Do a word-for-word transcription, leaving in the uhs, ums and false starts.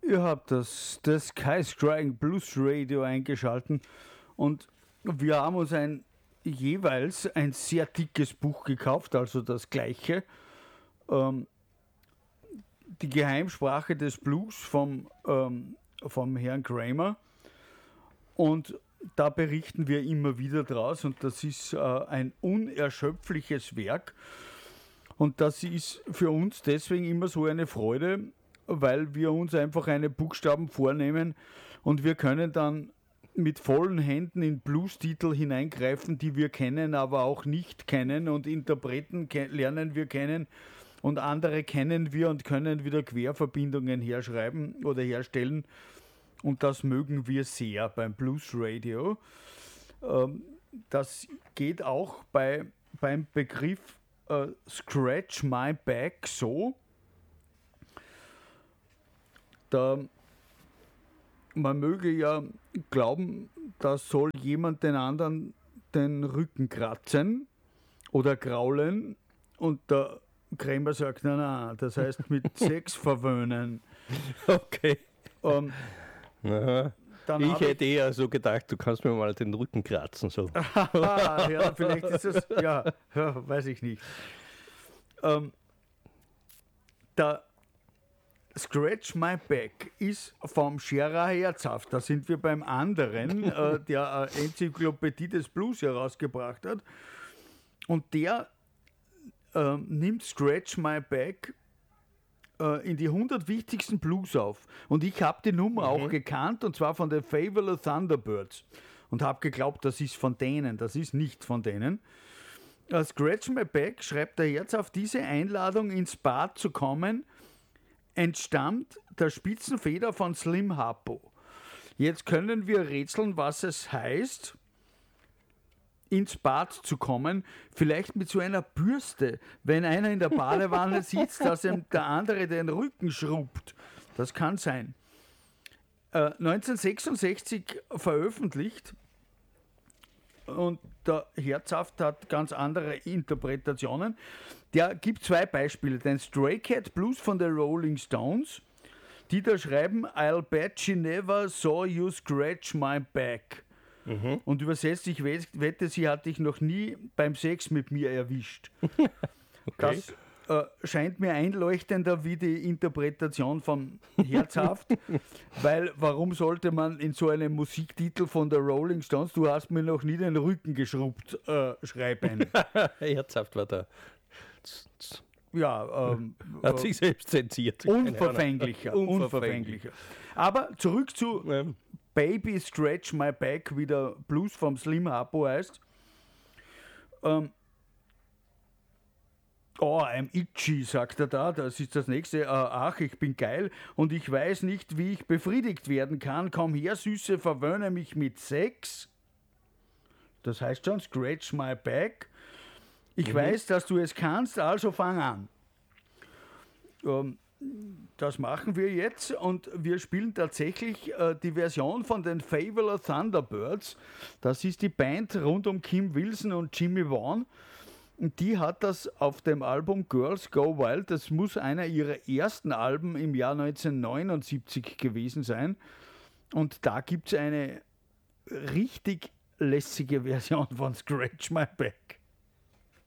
Ihr habt das, das Skyscrying Blues Radio eingeschalten und wir haben uns ein jeweils ein sehr dickes Buch gekauft, also das gleiche. Ähm, die Geheimsprache des Blues vom, ähm, vom Herrn Kramer. Und da berichten wir immer wieder draus und das ist äh, ein unerschöpfliches Werk. Und das ist für uns deswegen immer so eine Freude, weil wir uns einfach eine Buchstaben vornehmen und wir können dann mit vollen Händen in Blues-Titel hineingreifen, die wir kennen, aber auch nicht kennen und Interpreten ke- lernen wir kennen und andere kennen wir und können wieder Querverbindungen herschreiben oder herstellen und das mögen wir sehr beim Blues Radio. Ähm, das geht auch bei, beim Begriff äh, Scratch My Back so. Da, man möge ja glauben, da soll jemand den anderen den Rücken kratzen oder graulen und der Krämer sagt, nein, nein, das heißt mit Sex verwöhnen. Okay. Ähm, Aha. dann Ich hab hätte eher so gedacht, du kannst mir mal den Rücken kratzen. So. ja, vielleicht ist das, ja, ja weiß ich nicht. Ähm, der Scratch My Back ist vom Scherer Herzhaft. Da sind wir beim anderen, äh, der eine Enzyklopädie des Blues herausgebracht hat. Und der äh, nimmt Scratch My Back äh, in die hundert wichtigsten Blues auf. Und ich habe die Nummer mhm. auch gekannt, und zwar von den Fabulous Thunderbirds. Und habe geglaubt, das ist von denen. Das ist nicht von denen. Äh, Scratch My Back, schreibt der Herzhaft, diese Einladung ins Bad zu kommen, entstammt der Spitzenfeder von Slim Harpo. Jetzt können wir rätseln, was es heißt, ins Bad zu kommen. Vielleicht mit so einer Bürste, wenn einer in der Badewanne sitzt, dass ihm der andere den Rücken schrubbt. Das kann sein. Äh, neunzehnhundertsechsundsechzig veröffentlicht. Und der Herzhaft hat ganz andere Interpretationen. Der gibt zwei Beispiele. Den Stray Cat Blues von den Rolling Stones, die da schreiben, I'll bet she never saw you scratch my back. Mhm. Und übersetzt, ich wette, sie hat dich noch nie beim Sex mit mir erwischt. Okay. Das äh, scheint mir einleuchtender wie die Interpretation von Herzhaft, weil warum sollte man in so einem Musiktitel von der Rolling Stones, du hast mir noch nie den Rücken geschrubbt, äh, schreiben? Herzhaft war da. Ja, ähm, hat sich selbst zensiert. Unverfänglicher, unverfänglicher. Aber zurück zu ja. Baby Scratch My Back, wie der Blues vom Slim Harpo heißt. Ähm, Oh, I'm itchy, sagt er da, das ist das nächste. Äh, ach, ich bin geil und ich weiß nicht, wie ich befriedigt werden kann. Komm her, Süße, verwöhne mich mit Sex. Das heißt schon, scratch my back. Ich mhm. weiß, dass du es kannst, also fang an. Ähm, das machen wir jetzt und wir spielen tatsächlich äh, die Version von den Fabulous Thunderbirds. Das ist die Band rund um Kim Wilson und Jimmy Vaughan. Und die hat das auf dem Album Girls Go Wild, das muss einer ihrer ersten Alben im Jahr neunzehnhundertneunundsiebzig gewesen sein. Und da gibt es eine richtig lässige Version von Scratch My Back.